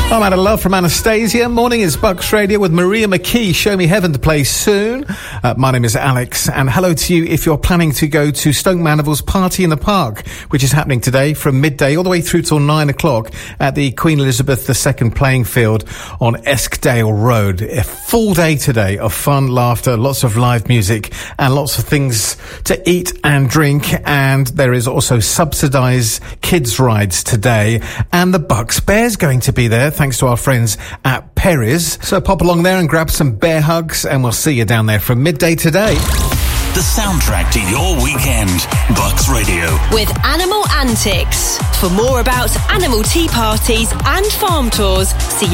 I'm out of love from Anastasia. Morning is Bucks Radio with Maria McKee. Show Me Heaven to play soon. My name is Alex, and hello to you if you're planning to go to Stoke Mandeville's Party in the Park, which is happening today from midday all the way through till 9 o'clock at the Queen Elizabeth II playing field on Eskdale Road. A full day today of fun, laughter, lots of live music, and lots of things to eat and drink. And there is also subsidised kids rides today, and the Bucks Bear's going to be there, thanks to our friends at Perry's. So pop along there and grab some bear hugs, and we'll see you down there from midday today. The soundtrack to your weekend. Bucks Radio. With Animal Antics. For more about animal tea parties and farm tours, see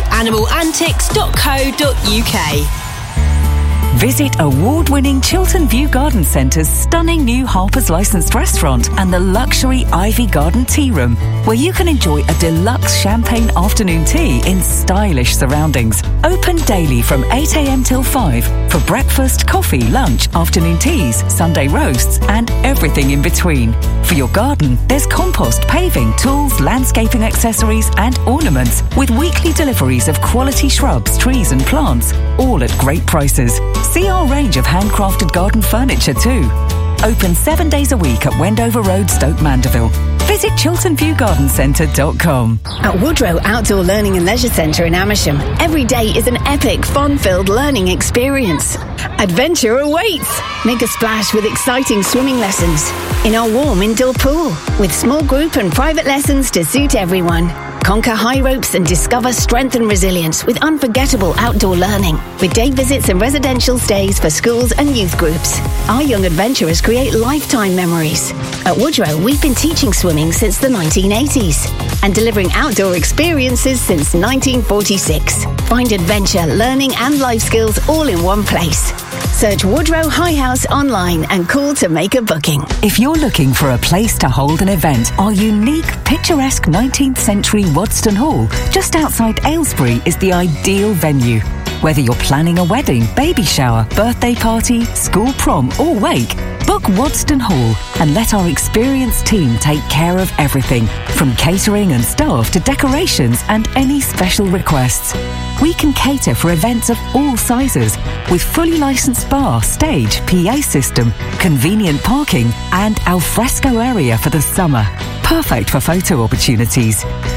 animalantics.co.uk. Visit award-winning Chiltern View Garden Centre's stunning new Harper's licensed restaurant and the luxury Ivy Garden Tea Room, where you can enjoy a deluxe champagne afternoon tea in stylish surroundings. Open daily from 8 a.m. till 5 for breakfast, coffee, lunch, afternoon teas, Sunday roasts and everything in between. For your garden, there's compost, paving, tools, landscaping accessories and ornaments with weekly deliveries of quality shrubs, trees and plants, all at great prices. See our range of handcrafted garden furniture too. Open 7 days a week at Wendover Road, Stoke Mandeville. Visit chilternviewgardencentre.com. At Woodrow Outdoor Learning and Leisure Centre in Amersham, every day is an epic, fun-filled learning experience. Adventure awaits! Make a splash with exciting swimming lessons in our warm indoor pool, with small group and private lessons to suit everyone. Conquer high ropes and discover strength and resilience with unforgettable outdoor learning, with day visits and residential stays for schools and youth groups. Our young adventurers create lifetime memories. At Woodrow, we've been teaching swimming since the 1980s and delivering outdoor experiences since 1946. Find adventure, learning and life skills all in one place. Search Woodrow High House online and call to make a booking. If you're looking for a place to hold an event, our unique, picturesque 19th century Wadston Hall, just outside Aylesbury, is the ideal venue. Whether you're planning a wedding, baby shower, birthday party, school prom or wake, book Wadston Hall and let our experienced team take care of everything, from catering and staff to decorations and any special requests. We can cater for events of all sizes with fully licensed bar, stage, PA system, convenient parking and alfresco area for the summer. Perfect for photo opportunities.